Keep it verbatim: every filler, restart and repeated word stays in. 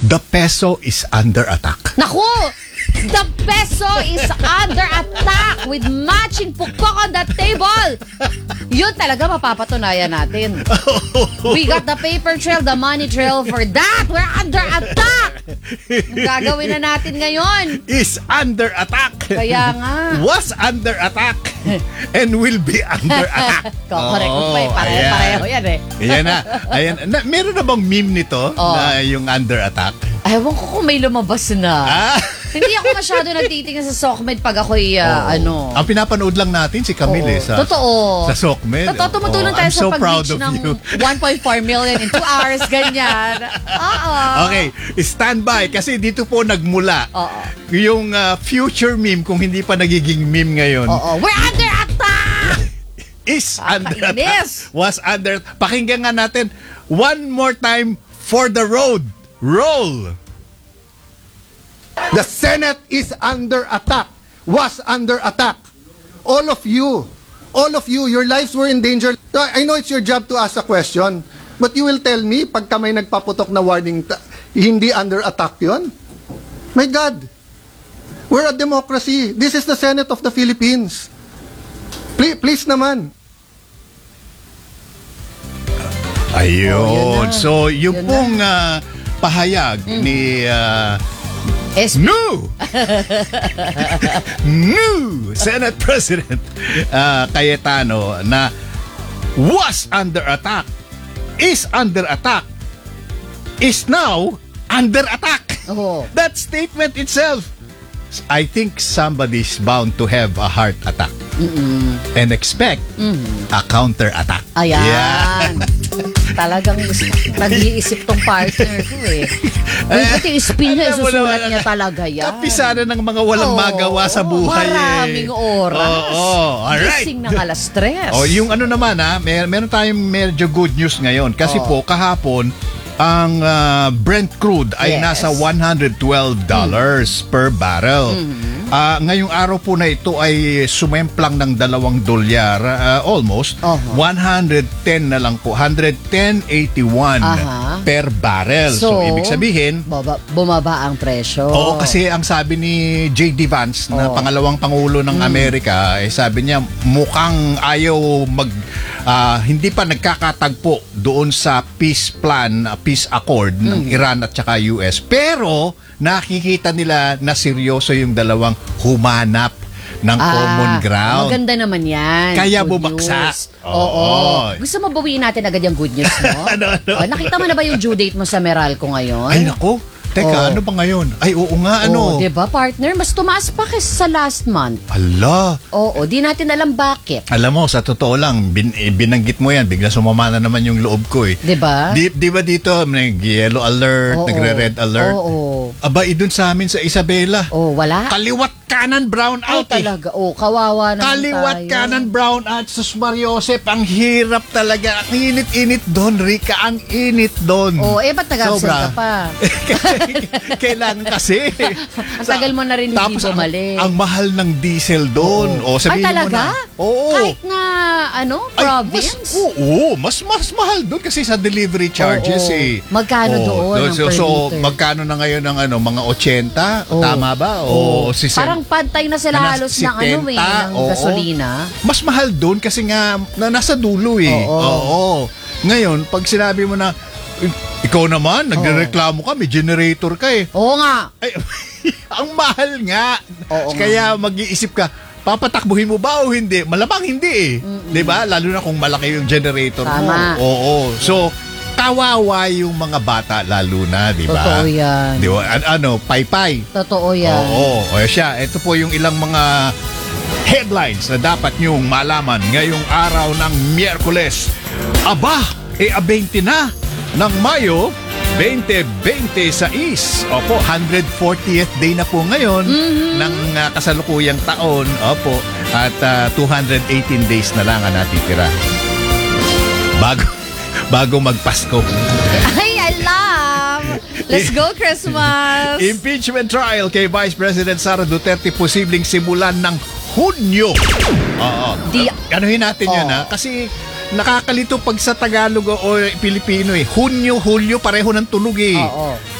The peso is under attack. Naku! The peso is under attack with matching pukpok on the table. Yun talaga mapapatunayan natin. We got the paper trail, the money trail for that. We're under attack. Ang gagawin na natin ngayon Is under attack. Kaya nga. Was under attack. And will be under attack. Correct. Oo, Pareho-pareho yan eh. Ayan na. Ayan. Na, meron na bang meme nito Oh. na yung under attack? Ewan ko kung may lumabas na. Ah. Hindi ako masyado nagtitingin sa Sokmed pag ako'y uh, Oo. ano. Ang pinapanood lang natin si Camille eh, sa, Totoo. sa Sokmed. Totoo, tumutulong Oo, tayo I'm sa so proud pag-reach of ng you. one point four million in two hours, ganyan. Oo. Okay, stand by kasi dito po nagmula Oo. yung uh, future meme kung hindi pa nagiging meme ngayon. Oo. We're under attack! Is under Kakainis. attack. Was under. Pakinggan nga natin one more time for the road. Roll. The Senate is under attack, was under attack. All of you, all of you, your lives were in danger. I know it's your job to ask a question, but you will tell me, pagka may nagpaputok na warning, ta- hindi under attack yon? My God, we're a democracy. This is the Senate of the Philippines. Please, please naman. Ayun. Oh, yun na. So, yung Yun pong uh, pahayag ni uh, S P. new new Senate President uh, Cayetano na was under attack, is under attack, is now under attack. Oo. That statement itself, I think somebody's bound to have a heart attack. Mm-mm. And expect Mm-hmm. a counter attack. Ayan. Yeah. Talagang is- nag-iisip tong partner ko eh. Uy, ba't yung spin niya, Alam mo isusulat naman, niya talaga yan. Kapisana ng mga walang Oo, magawa sa buhay. maraming eh. oras. Oo, oh, alright. Gising ng alas tres. Oh, yung ano naman ha, mer meron tayong medyo good news ngayon. Kasi Oh. po, kahapon, ang ah, Brent crude ay Yes. nasa one hundred twelve dollars per barrel. Ah, ngayong araw po na ito ay sumemplang ng dalawang dolyar, ah, almost. Oho. one hundred ten na lang po. one hundred ten eighty-one Aha. per barrel. So, ibig sabihin, Baba, bumaba ang presyo. oo, kasi ang sabi ni J D Vance na Oo. pangalawang pangulo ng Amerika, eh, sabi niya mukhang ayaw mag ah, hindi pa nagkakatagpo doon sa peace plan, ah, peace accord ng Iran at saka U S. Pero nakikita nila na seryoso yung dalawang humanap ng Ah, common ground. Maganda naman yan. Kaya Good bumagsak. news. Oo. Oo. Gusto mo bawiin natin agad yung good news mo? Ano, ano? Oh, nakita mo na ba yung due date mo sa Meralco ngayon? Ay nako, teka, Oo. ano ba ngayon? Ay oo nga, ano? Oh, diba, partner? Mas tumaas pa kaysa sa last month. Ala, Oo, di natin alam bakit. alam mo, sa totoo lang, bin, eh, binanggit mo yan, bigla sumama na naman yung loob ko eh. Diba? Di, di ba dito, nag-yellow alert, Oo. nagre-red alert? Oo. Aba, idun sa amin sa Isabela. Oh, wala? Kaliwat kanan brown Ay, out eh. talaga. Oh, kawawa naman Kaliwat tayo. kanan brown out. Sus Mariosep, ang hirap talaga. Ang init-init doon, Rika. Ang init doon. Oh, eh, ba't nag-absent Sobra. ka pa? Kailangan kasi. Ang tagal mo na rin hindi Tapos ang, bumalik. ang mahal ng diesel doon. O, Ay, sabihin mo talaga? na. Oo. Kahit na, ano, Ay, province? Mas, oo, mas, mas mahal doon kasi sa delivery charges Oo. eh. Magkano doon ang so, per so, liter? magkano na ngayon ng ano, mga eighty? Oo. Tama ba? O Oo. si Parang pantay na sila na halos si ng ano eh, Tenta, ng oo. gasolina. Mas mahal doon kasi nga na, nasa dulo eh. Oo. Oo. Ngayon, pag sinabi mo na, "Ik- ikaw naman, nagrereklamo ka, may generator ka eh. Oo nga. Ay, ang mahal nga. Oo Kaya mag-iisip ka, papatakbuhin mo ba o hindi? Malamang hindi eh. 'Di ba? Lalo na kung malaki yung generator Tama. mo. Oo. So, kawawa yung mga bata lalo na, 'di ba? Totoo yan. 'Di ba? An- ano, paypay. Totoo yan. Oo. O siya, ito po yung ilang mga headlines na dapat niyong malaman ngayong araw ng Miyerkules. Aba, e a twenty na ng Mayo twenty twenty-six. Opo, one hundred fortieth day na po ngayon ng uh, kasalukuyang taon. Opo, at uh, two hundred eighteen days na lang ang natitira. Bago bago magpasko. Ay, alam! Let's go, Christmas! Impeachment trial kay Vice President Sara Duterte posibleng simulan ng Hunyo. Oo. Di- Anuhin natin yun Oo. ha. Kasi nakakalito pag sa Tagalog o Pilipino eh. Hunyo, Hulyo, pareho ng tunog eh. Oo.